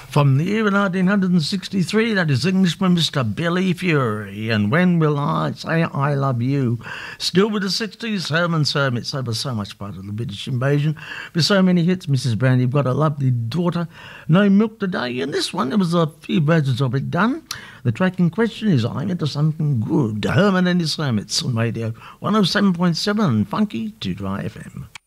From the year of 1963, that is Englishman Mr. Billy Fury. And when will I say I love you? Still with the 60s, Herman's Hermits. They were so much part of the British invasion. With so many hits, Mrs. Brown, you've got a lovely daughter. No milk today. And this one, there was a few versions of it done. The track in question is I'm Into Something Good. Herman and his Hermits on radio 107.7 Funky to Dry FM.